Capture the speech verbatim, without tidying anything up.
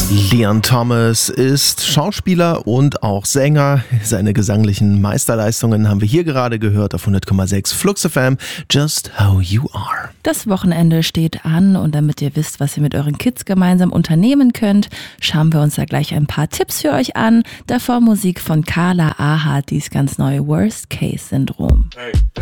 Leon Thomas ist Schauspieler und auch Sänger. Seine gesanglichen Meisterleistungen haben wir hier gerade gehört auf hundert Komma sechs Flux F M. Just How You Are. Das Wochenende steht an und damit ihr wisst, was ihr mit euren Kids gemeinsam unternehmen könnt, schauen wir uns da gleich ein paar Tipps für euch an. Davor Musik von Carla Aha, dies ganz neue Worst Case Syndrom. Hey.